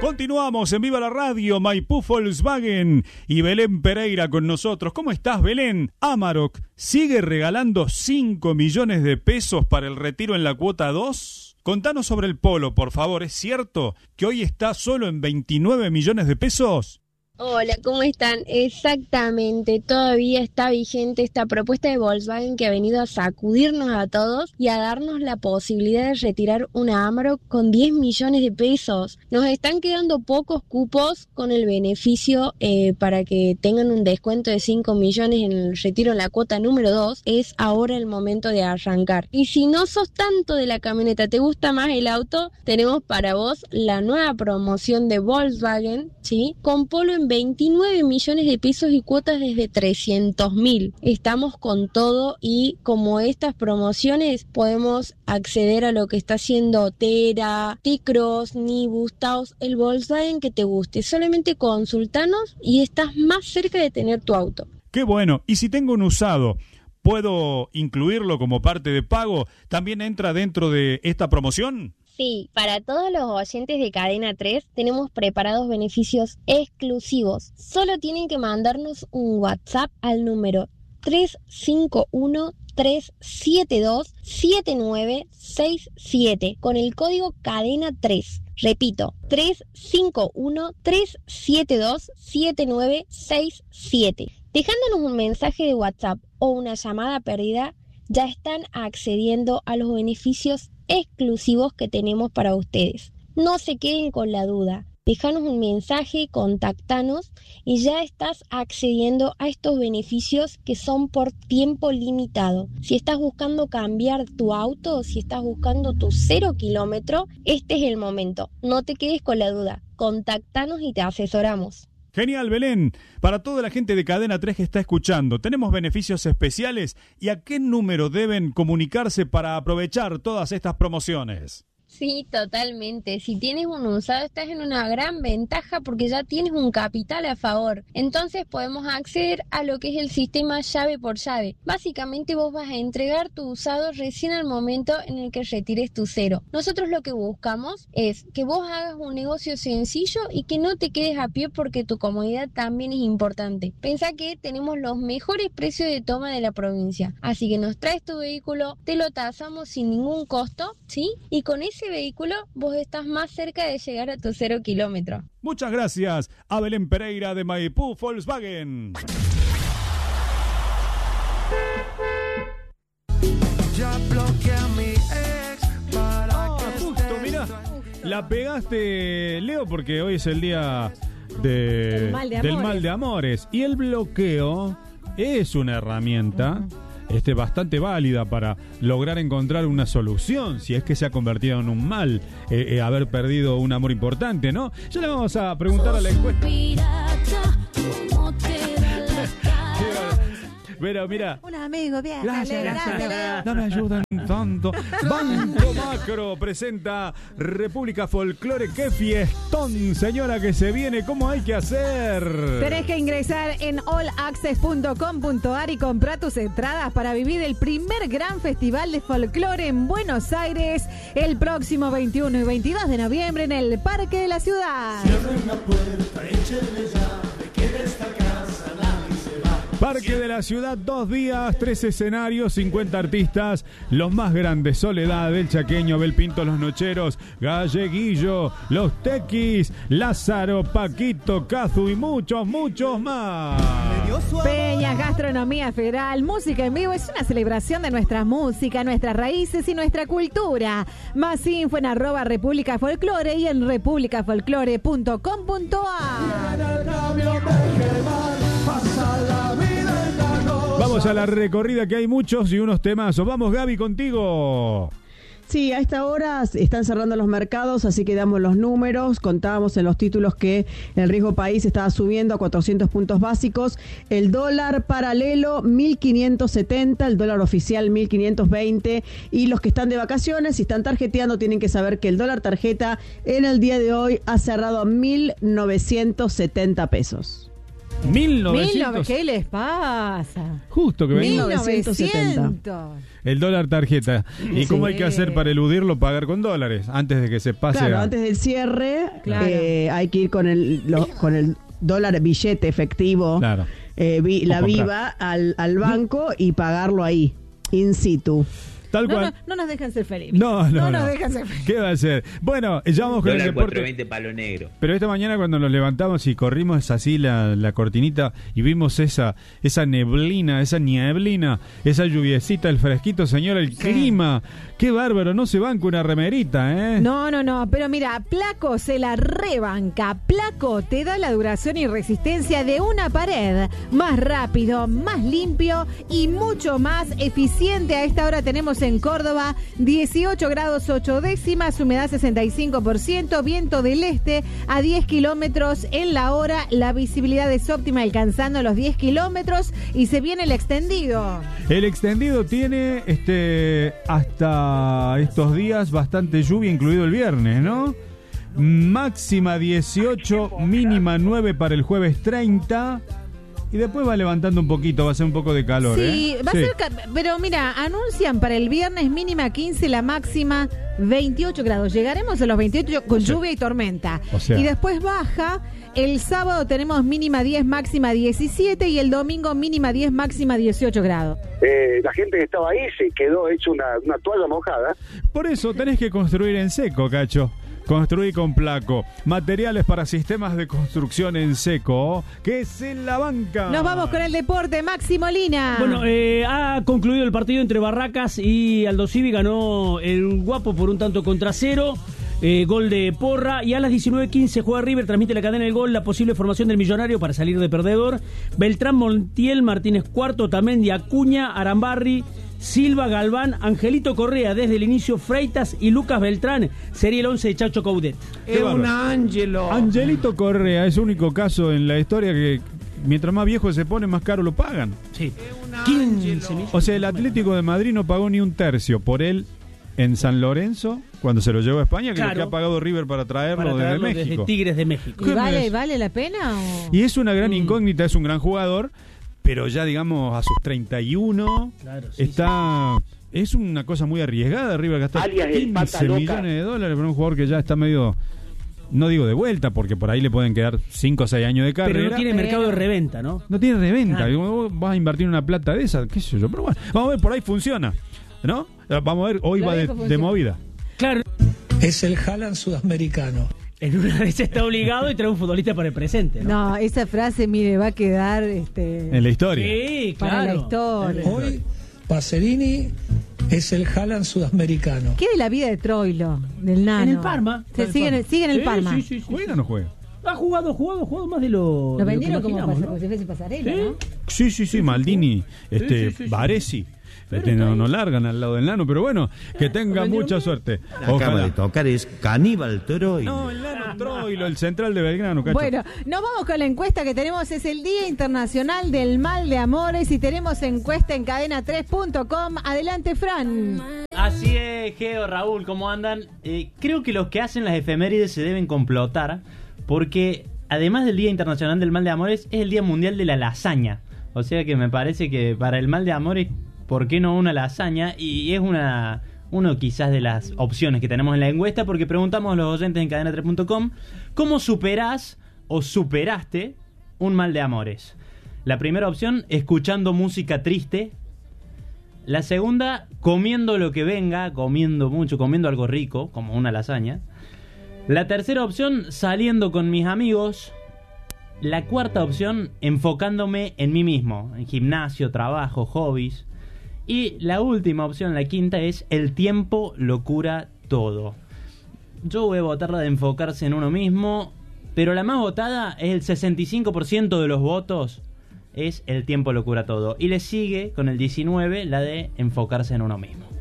Continuamos en Viva la Radio, Maipú Volkswagen y Belén Pereira con nosotros. ¿Cómo estás, Belén? Amarok sigue regalando 5 millones de pesos para el retiro en la cuota 2. Contanos sobre el Polo, por favor. ¿Es cierto que hoy está solo en 29 millones de pesos? Hola, ¿cómo están? Exactamente, todavía está vigente esta propuesta de Volkswagen que ha venido a sacudirnos a todos y a darnos la posibilidad de retirar una Amarok con 10 millones de pesos. Nos están quedando pocos cupos con el beneficio para que tengan un descuento de 5 millones en el retiro en la cuota número 2. Es ahora el momento de arrancar. Y si no sos tanto de la camioneta, te gusta más el auto, tenemos para vos la nueva promoción de Volkswagen, ¿sí? Con Polo en 29 millones de pesos y cuotas desde 300.000. Estamos con todo y como estas promociones podemos acceder a lo que está haciendo Tera, T-Cross, Nibus, Taos, el Volkswagen que te guste. Solamente consultanos y estás más cerca de tener tu auto. ¡Qué bueno! Y si tengo un usado, ¿puedo incluirlo como parte de pago? ¿También entra dentro de esta promoción? Sí, para todos los oyentes de Cadena 3 tenemos preparados beneficios exclusivos. Solo tienen que mandarnos un WhatsApp al número 351-372-7967 con el código Cadena 3. Repito, 351-372-7967. Dejándonos un mensaje de WhatsApp o una llamada perdida, ya están accediendo a los beneficios exclusivos que tenemos para ustedes. No se queden con la duda. Déjanos un mensaje, contactanos y ya estás accediendo a estos beneficios que son por tiempo limitado. Si estás buscando cambiar tu auto, si estás buscando tu 0 kilómetro, este es el momento. No te quedes con la duda. Contactanos y te asesoramos. Genial, Belén. Para toda la gente de Cadena 3 que está escuchando, ¿tenemos beneficios especiales? ¿Y a qué número deben comunicarse para aprovechar todas estas promociones? Sí, totalmente. Si tienes un usado estás en una gran ventaja porque ya tienes un capital a favor. Entonces podemos acceder a lo que es el sistema llave por llave. Básicamente vos vas a entregar tu usado recién al momento en el que retires tu 0. Nosotros lo que buscamos es que vos hagas un negocio sencillo y que no te quedes a pie porque tu comodidad también es importante. Pensá que tenemos los mejores precios de toma de la provincia. Así que nos traes tu vehículo, te lo tasamos sin ningún costo, ¿sí? Y con ese vehículo vos estás más cerca de llegar a tu 0 kilómetro. Muchas gracias a Belén Pereira de Maipú Volkswagen. Ya bloqueé a mi ex para que justo, mirá, la pegaste, Leo, porque hoy es el día del mal de amores. Y el bloqueo es una herramienta bastante válida para lograr encontrar una solución si es que se ha convertido en un mal haber perdido un amor importante, ¿no? Ya le vamos a preguntar a la encuesta. Pero mira, un amigo, bien. Gracias. No me ayudan tanto. Banco Macro presenta República Folclore. ¡Qué fiestón, señora, que se viene! ¿Cómo hay que hacer? Tenés que ingresar en allaccess.com.ar y comprar tus entradas para vivir el primer gran festival de folclore en Buenos Aires el próximo 21 y 22 de noviembre en el Parque de la Ciudad. cierren la puerta, échenle llave, que de esta casa nadie se va. Parque de la Ciudad, 2 días, 3 escenarios, 50 artistas, los más grandes: Soledad, El Chaqueño, Abel Pinto, Los Nocheros, Galleguillo, Los Tequis, Lázaro, Paquito, Cazu y muchos, muchos más. Peñas, gastronomía federal, música en vivo. Es una celebración de nuestra música, nuestras raíces y nuestra cultura. Más info en @República Folclore y en republicafolclore.com.ar. Vamos a la recorrida, que hay muchos y unos temazos. Vamos, Gaby, contigo. Sí, a esta hora están cerrando los mercados, así que damos los números. Contábamos en los títulos que el riesgo país estaba subiendo a 400 puntos básicos. El dólar paralelo 1.570, el dólar oficial 1.520. Y los que están de vacaciones, si están tarjeteando, tienen que saber que el dólar tarjeta en el día de hoy ha cerrado a 1.970 pesos. ¿Qué les pasa? Justo que venía. 1970. El dólar tarjeta. ¿Y Sí. cómo hay que hacer para eludirlo? Pagar con dólares antes de que se pase. Claro, antes del cierre hay que ir con el dólar billete efectivo, Claro. la comprar. viva al banco y pagarlo ahí, in situ. Tal cual. No nos dejan ser felices. No nos dejan ser felices. ¿Qué va a hacer? Bueno, ya vamos con el Dólar deporte. 4.20 palo negro. Pero esta mañana cuando nos levantamos y corrimos así la cortinita y vimos esa neblina, esa lluviecita, el fresquito, señora, el clima. Qué bárbaro, no se banca una remerita, ¿eh? No, pero mira, Placo se la rebanca. Placo te da la duración y resistencia de una pared. Más rápido, más limpio y mucho más eficiente. A esta hora tenemos en Córdoba 18 grados 8 décimas, humedad 65%, viento del este a 10 kilómetros en la hora. La visibilidad es óptima, alcanzando los 10 kilómetros y se viene el extendido. El extendido tiene hasta estos días bastante lluvia, incluido el viernes, ¿no? Máxima 18, mínima 9 para el jueves 30. Y después va levantando un poquito, va a ser un poco de calor. Sí, va a ser. Pero mira, anuncian para el viernes mínima 15, la máxima 28 grados. Llegaremos a los 28 con lluvia y tormenta. O sea. Y después baja. El sábado tenemos mínima 10, máxima 17. Y el domingo mínima 10, máxima 18 grados. La gente que estaba ahí se quedó hecho una toalla mojada. Por eso tenés que construir en seco, Cacho. Construir con Placo. Materiales para sistemas de construcción en seco, que es en la banca. Nos vamos con el deporte, Maxi Molina. Bueno, ha concluido el partido entre Barracas y Aldo Civi. Ganó el Guapo por 1-0. Gol de Porra. Y a las 19:15 juega River, transmite la cadena del gol, la posible formación del Millonario para salir de perdedor. Beltrán, Montiel, Martínez Cuarto, Tamendi, Acuña, Arambarri, Silva, Galván, Angelito Correa desde el inicio, Freitas y Lucas Beltrán. Sería el 11 de Chacho Coudet. Es un ángelo. Angelito Correa es el único caso en la historia que mientras más viejo se pone, más caro lo pagan. Sí. 15 millones. O sea, el Atlético de Madrid no pagó ni un tercio por él en San Lorenzo cuando se lo llevó a España, que Claro. lo que ha pagado River para traerlo desde México. desde Tigres de México. ¿Y vale la pena? O? Y es una gran incógnita, es un gran jugador, pero ya digamos a sus 31 Claro, sí, está... Es una cosa muy arriesgada, River gastó Alias el pata 15 loca. millones de dólares por un jugador que ya está medio... No digo de vuelta, porque por ahí le pueden quedar 5 o 6 años de carrera. Pero no tiene mercado de reventa, ¿no? No tiene reventa. Claro. Vos vas a invertir una plata de esa, qué sé yo. Pero bueno, vamos a ver, por ahí funciona, ¿no? Vamos a ver, hoy Lo va dejo de funcionar. movida. Claro. Es el Haaland sudamericano. En una vez está obligado y trae un futbolista para el presente, ¿no? No, esa frase, mire, va a quedar En la historia. Sí, claro. para la historia. Hoy, Pacerini es el Haaland sudamericano. ¿Qué de la vida de Troilo, del Nano? En el Parma. Sigue en el Parma. Sí, sí, sí. ¿Juega o no juega? Ha jugado más de lo. Lo vendieron que como imaginamos, ¿no? pasarela, Sí. ¿no? Sí, Maldini, sí. Baresi. No largan al lado del Nano, pero bueno, que tenga mucha suerte. Acaba de tocar es Caníbal Toro. No, el Nano Troilo, el central de Belgrano, Cacho. Bueno, nos vamos con la encuesta que tenemos. Es el Día Internacional del Mal de Amores y tenemos encuesta en cadena3.com. Adelante, Fran. Así es, Geo, Raúl, ¿cómo andan? Creo que los que hacen las efemérides se deben complotar, porque además del Día Internacional del Mal de Amores, es el Día Mundial de la Lasaña. O sea que me parece que para el mal de amores, ¿por qué no una lasaña? Y es uno quizás de las opciones que tenemos en la encuesta, porque preguntamos a los oyentes en cadena3.com, ¿cómo superás o superaste un mal de amores? La primera opción, escuchando música triste. La segunda, comiendo lo que venga, comiendo mucho, comiendo algo rico, como una lasaña. La tercera opción, saliendo con mis amigos. La cuarta opción, enfocándome en mí mismo, en gimnasio, trabajo, hobbies. Y la última opción, la quinta, es el tiempo lo cura todo. Yo voy a votar la de enfocarse en uno mismo, pero la más votada es el 65% de los votos, es el tiempo lo cura todo. Y le sigue con el 19 la de enfocarse en uno mismo.